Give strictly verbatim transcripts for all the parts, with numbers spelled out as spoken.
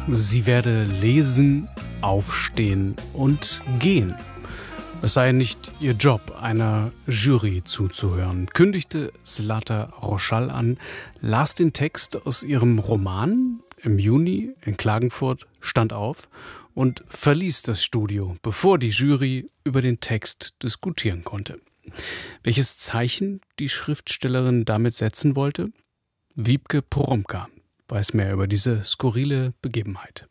Sie werde lesen, aufstehen und gehen. Es sei nicht ihr Job, einer Jury zuzuhören, kündigte Zlata Roschall an, las den Text aus ihrem Roman im Juni in Klagenfurt, stand auf und verließ das Studio, bevor die Jury über den Text diskutieren konnte. Welches Zeichen die Schriftstellerin damit setzen wollte? Wiebke Poromka weiß mehr über diese skurrile Begebenheit.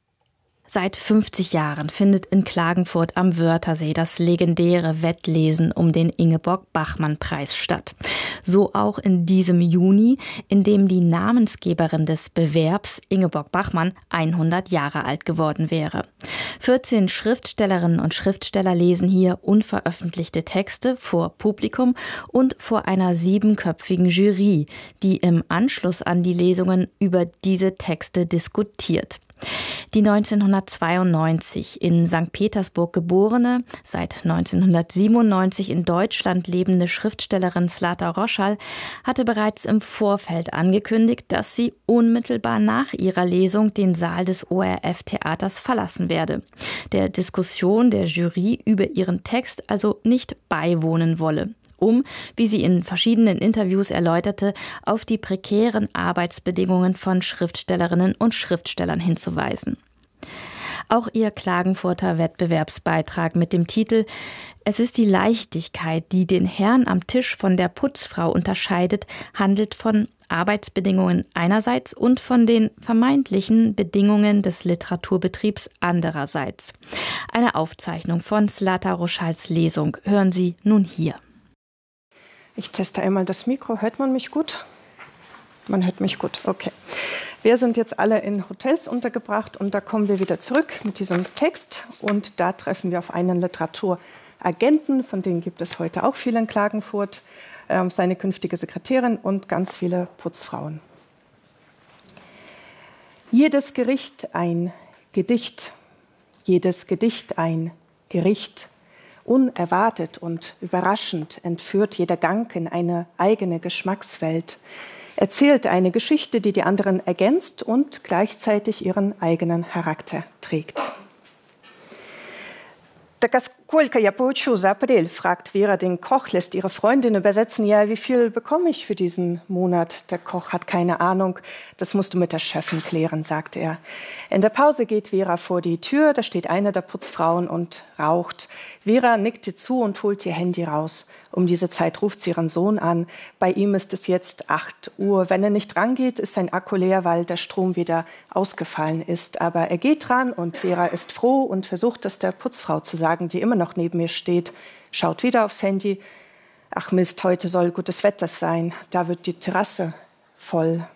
Seit fünfzig Jahren findet in Klagenfurt am Wörthersee das legendäre Wettlesen um den Ingeborg-Bachmann-Preis statt. So auch in diesem Juni, in dem die Namensgeberin des Bewerbs, Ingeborg Bachmann, hundert Jahre alt geworden wäre. vierzehn Schriftstellerinnen und Schriftsteller lesen hier unveröffentlichte Texte vor Publikum und vor einer siebenköpfigen Jury, die im Anschluss an die Lesungen über diese Texte diskutiert. Die neunzehnhundertzweiundneunzig in Sankt Petersburg geborene, seit neunzehnhundertsiebenundneunzig in Deutschland lebende Schriftstellerin Zlata Roschall hatte bereits im Vorfeld angekündigt, dass sie unmittelbar nach ihrer Lesung den Saal des O R F-Theaters verlassen werde, der Diskussion der Jury über ihren Text also nicht beiwohnen wolle, um, wie sie in verschiedenen Interviews erläuterte, auf die prekären Arbeitsbedingungen von Schriftstellerinnen und Schriftstellern hinzuweisen. Auch ihr Klagenfurter Wettbewerbsbeitrag mit dem Titel »Es ist die Leichtigkeit, die den Herrn am Tisch von der Putzfrau unterscheidet«, handelt von Arbeitsbedingungen einerseits und von den vermeintlichen Bedingungen des Literaturbetriebs andererseits. Eine Aufzeichnung von Zlata Roschalls Lesung hören Sie nun hier. Ich teste einmal das Mikro. Hört man mich gut? Man hört mich gut, okay. Wir sind jetzt alle in Hotels untergebracht und da kommen wir wieder zurück mit diesem Text und da treffen wir auf einen Literaturagenten, von denen gibt es heute auch viele in Klagenfurt, äh, seine künftige Sekretärin und ganz viele Putzfrauen. Jedes Gericht ein Gedicht, jedes Gedicht ein Gericht. Unerwartet und überraschend entführt jeder Gang in eine eigene Geschmackswelt, erzählt eine Geschichte, die die anderen ergänzt und gleichzeitig ihren eigenen Charakter trägt. «Так сколько я получу за апрель?» fragt Vera den Koch, lässt ihre Freundin übersetzen. «Ja, wie viel bekomme ich für diesen Monat?» Der Koch hat keine Ahnung. «Das musst du mit der Chefin klären», sagt er. In der Pause geht Vera vor die Tür. Da steht eine der Putzfrauen und raucht. Vera nickt ihr zu und holt ihr Handy raus. Um diese Zeit ruft sie ihren Sohn an. Bei ihm ist es jetzt acht Uhr. Wenn er nicht rangeht, ist sein Akku leer, weil der Strom wieder ausgefallen ist. Aber er geht ran und Vera ist froh und versucht es der Putzfrau zu sagen, die immer noch neben mir steht, schaut wieder aufs Handy. Ach Mist, heute soll gutes Wetter sein. Da wird die Terrasse voll.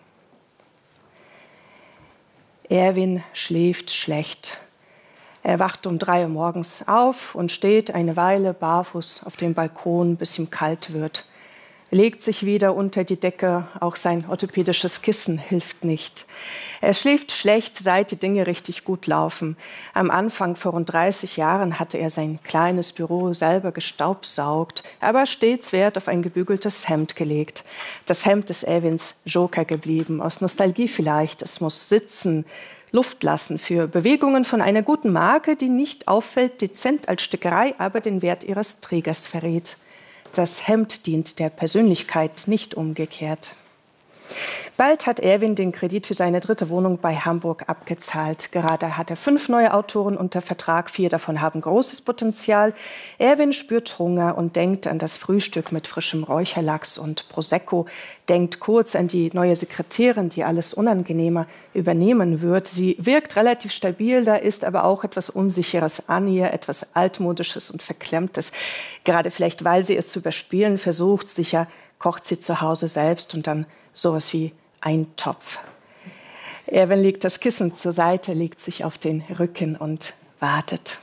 Erwin schläft schlecht. Er wacht um drei Uhr morgens auf und steht eine Weile barfuß auf dem Balkon, bis ihm kalt wird. Er legt sich wieder unter die Decke, auch sein orthopädisches Kissen hilft nicht. Er schläft schlecht, seit die Dinge richtig gut laufen. Am Anfang, vor rund dreißig Jahren, hatte er sein kleines Büro selber gestaubsaugt, aber stets Wert auf ein gebügeltes Hemd gelegt. Das Hemd ist Erwins Joker geblieben, aus Nostalgie vielleicht. Es muss sitzen, Luft lassen für Bewegungen von einer guten Marke, die nicht auffällt, dezent als Stickerei, aber den Wert ihres Trägers verrät. Das Hemd dient der Persönlichkeit, nicht umgekehrt. Bald hat Erwin den Kredit für seine dritte Wohnung bei Hamburg abgezahlt. Gerade hat er fünf neue Autoren unter Vertrag, vier davon haben großes Potenzial. Erwin spürt Hunger und denkt an das Frühstück mit frischem Räucherlachs und Prosecco, denkt kurz an die neue Sekretärin, die alles unangenehmer übernehmen wird. Sie wirkt relativ stabil, da ist aber auch etwas Unsicheres an ihr, etwas Altmodisches und Verklemmtes. Gerade vielleicht, weil sie es zu überspielen versucht, sicher kocht sie zu Hause selbst und dann sowas wie Eintopf. Erwin legt das Kissen zur Seite, legt sich auf den Rücken und wartet.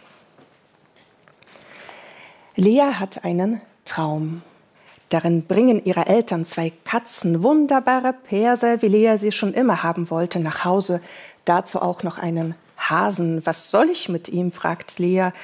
Lea hat einen Traum. Darin bringen ihre Eltern zwei Katzen, wunderbare Perser, wie Lea sie schon immer haben wollte, nach Hause. Dazu auch noch einen Hasen. Was soll ich mit ihm, fragt Lea.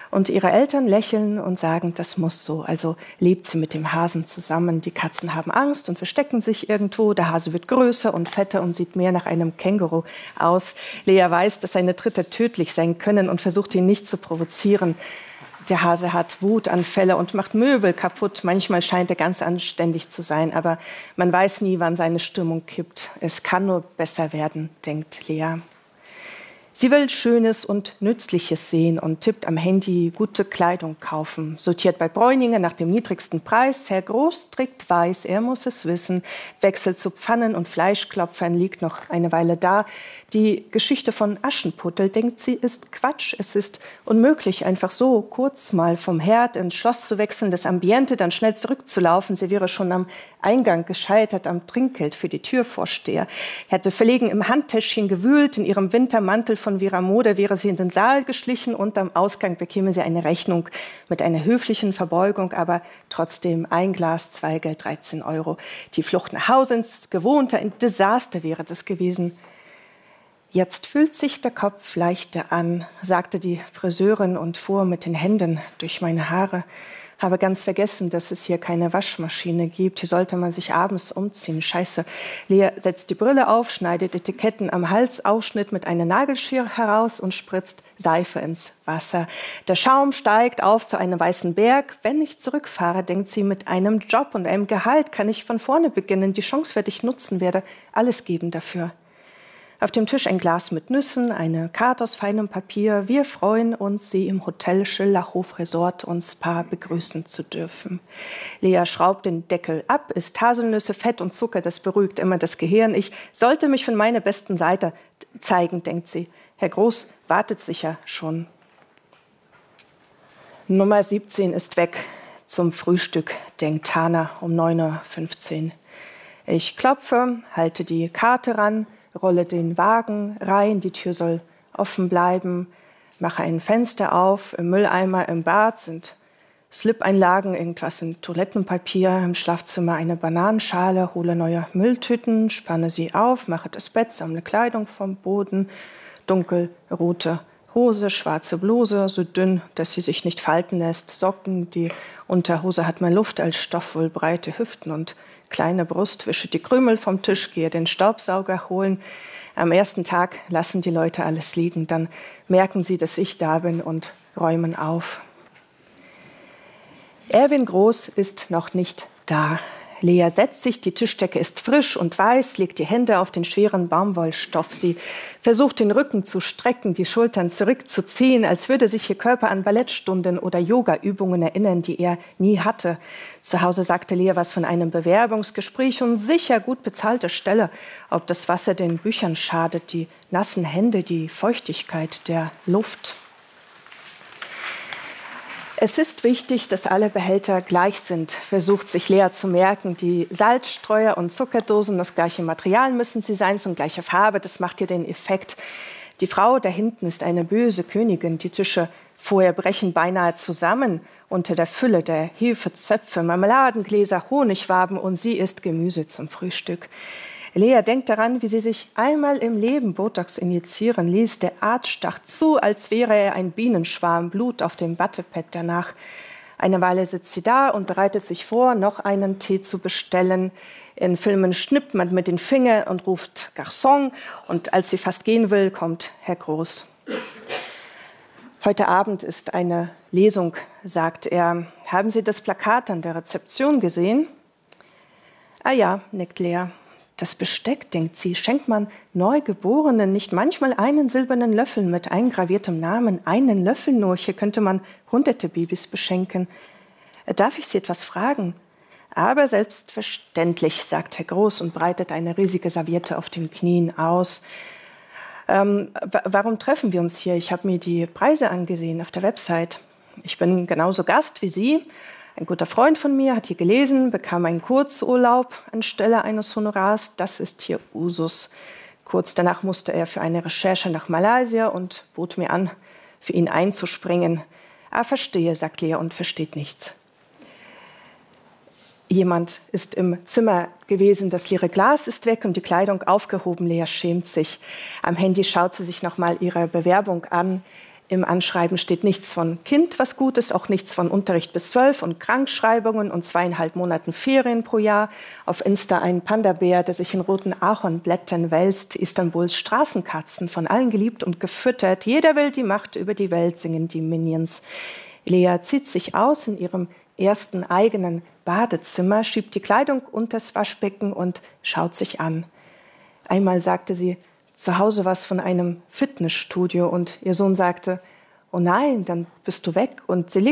Und ihre Eltern lächeln und sagen, das muss so. Also lebt sie mit dem Hasen zusammen. Die Katzen haben Angst und verstecken sich irgendwo. Der Hase wird größer und fetter und sieht mehr nach einem Känguru aus. Lea weiß, dass seine Tritte tödlich sein können und versucht, ihn nicht zu provozieren. Der Hase hat Wutanfälle und macht Möbel kaputt. Manchmal scheint er ganz anständig zu sein, aber man weiß nie, wann seine Stimmung kippt. Es kann nur besser werden, denkt Lea. Sie will Schönes und Nützliches sehen und tippt am Handy gute Kleidung kaufen. Sortiert bei Bräuninger nach dem niedrigsten Preis. Herr Groß trägt weiß, er muss es wissen. Wechselt zu Pfannen und Fleischklopfern, liegt noch eine Weile da. Die Geschichte von Aschenputtel, denkt sie, ist Quatsch. Es ist unmöglich, einfach so kurz mal vom Herd ins Schloss zu wechseln, das Ambiente dann schnell zurückzulaufen. Sie wäre schon am Eingang gescheitert, am Trinkgeld für die Türvorsteher. Er hätte verlegen im Handtäschchen gewühlt, in ihrem Wintermantel von Viramode wäre sie in den Saal geschlichen und am Ausgang bekäme sie eine Rechnung mit einer höflichen Verbeugung, aber trotzdem ein Glas, zwei Geld, dreizehn Euro. Die Flucht nach Hause ins Gewohnte, ein Desaster wäre das gewesen. Jetzt fühlt sich der Kopf leichter an, sagte die Friseurin und fuhr mit den Händen durch meine Haare. Habe ganz vergessen, dass es hier keine Waschmaschine gibt. Hier sollte man sich abends umziehen. Scheiße. Lea setzt die Brille auf, schneidet Etiketten am Halsausschnitt mit einer Nagelschere heraus und spritzt Seife ins Wasser. Der Schaum steigt auf zu einem weißen Berg. Wenn ich zurückfahre, denkt sie, mit einem Job und einem Gehalt kann ich von vorne beginnen. Die Chance werde ich nutzen, werde alles geben dafür. Auf dem Tisch ein Glas mit Nüssen, eine Karte aus feinem Papier. Wir freuen uns, Sie im Hotel Schillerhof Resort und Spa begrüßen zu dürfen. Lea schraubt den Deckel ab, isst Haselnüsse, Fett und Zucker, das beruhigt immer das Gehirn. Ich sollte mich von meiner besten Seite zeigen, denkt sie. Herr Groß wartet sicher schon. Nummer siebzehn ist weg zum Frühstück, denkt Hana um neun Uhr fünfzehn. Ich klopfe, halte die Karte ran, rolle den Wagen rein, die Tür soll offen bleiben, mache ein Fenster auf, im Mülleimer im Bad sind Slip-Einlagen, irgendwas in Toilettenpapier, im Schlafzimmer eine Bananenschale, hole neue Mülltüten, spanne sie auf, mache das Bett, sammle Kleidung vom Boden, dunkelrote Hose, schwarze Bluse, so dünn, dass sie sich nicht falten lässt, Socken, die Unterhose hat mehr Luft als Stoff, wohl breite Hüften und kleine Brust, wische die Krümel vom Tisch, gehe den Staubsauger holen. Am ersten Tag lassen die Leute alles liegen, dann merken sie, dass ich da bin und räumen auf. Erwin Groß ist noch nicht da. Lea setzt sich, die Tischdecke ist frisch und weiß, legt die Hände auf den schweren Baumwollstoff. Sie versucht, den Rücken zu strecken, die Schultern zurückzuziehen, als würde sich ihr Körper an Ballettstunden oder Yoga-Übungen erinnern, die er nie hatte. Zu Hause sagte Lea was von einem Bewerbungsgespräch und sicher gut bezahlte Stelle. Ob das Wasser den Büchern schadet, die nassen Hände, die Feuchtigkeit der Luft. Es ist wichtig, dass alle Behälter gleich sind, versucht sich Lea zu merken. Die Salzstreuer und Zuckerdosen, das gleiche Material müssen sie sein, von gleicher Farbe, das macht ihr den Effekt. Die Frau da hinten ist eine böse Königin, die Tische vorher brechen beinahe zusammen unter der Fülle der Hefezöpfe, Marmeladengläser, Honigwaben und sie isst Gemüse zum Frühstück. Lea denkt daran, wie sie sich einmal im Leben Botox injizieren ließ. Der Arzt stach zu, als wäre er ein Bienenschwarm, Blut auf dem Wattepad danach. Eine Weile sitzt sie da und bereitet sich vor, noch einen Tee zu bestellen. In Filmen schnippt man mit den Fingern und ruft Garçon. Und als sie fast gehen will, kommt Herr Groß. Heute Abend ist eine Lesung, sagt er. Haben Sie das Plakat an der Rezeption gesehen? Ah ja, nickt Lea. Das Besteck, denkt sie, schenkt man Neugeborenen nicht manchmal einen silbernen Löffel mit eingraviertem Namen. Einen Löffel nur, hier könnte man hunderte Babys beschenken. Darf ich Sie etwas fragen? Aber selbstverständlich, sagt Herr Groß und breitet eine riesige Serviette auf den Knien aus. Ähm, warum treffen wir uns hier? Ich habe mir die Preise angesehen auf der Website. Ich bin genauso Gast wie Sie. Ein guter Freund von mir hat hier gelesen, bekam einen Kurzurlaub anstelle eines Honorars. Das ist hier Usus. Kurz danach musste er für eine Recherche nach Malaysia und bot mir an, für ihn einzuspringen. Ah, verstehe, sagt Lea und versteht nichts. Jemand ist im Zimmer gewesen, das leere Glas ist weg und die Kleidung aufgehoben. Lea schämt sich. Am Handy schaut sie sich noch mal ihre Bewerbung an. Im Anschreiben steht nichts von Kind, was gut ist, auch nichts von Unterricht bis zwölf und Krankschreibungen und zweieinhalb Monaten Ferien pro Jahr. Auf Insta ein Panda-Bär, der sich in roten Ahornblättern wälzt. Istanbuls Straßenkatzen, von allen geliebt und gefüttert. Jeder will die Macht über die Welt, singen die Minions. Lea zieht sich aus in ihrem ersten eigenen Badezimmer, schiebt die Kleidung unters Waschbecken und schaut sich an. Einmal sagte sie zu Hause was von einem Fitnessstudio und ihr Sohn sagte, oh nein, dann bist du weg. Und sie